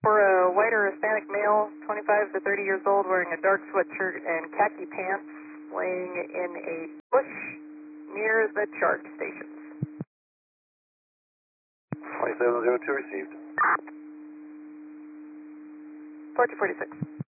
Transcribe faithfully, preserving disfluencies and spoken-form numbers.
For a white or Hispanic male, twenty-five to thirty years old, wearing a dark sweatshirt and khaki pants, laying in a bush near the charge stations. twenty-seven oh two received. four two four six.